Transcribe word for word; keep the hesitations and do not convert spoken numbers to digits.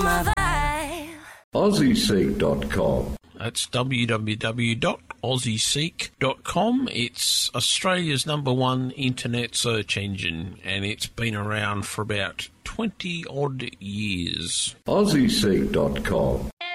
my vibe. Aussie Seek dot com. That's w w w dot aussie seek dot com. It's Australia's number one internet search engine, and it's been around for about twenty odd years. Aussie Seek dot com.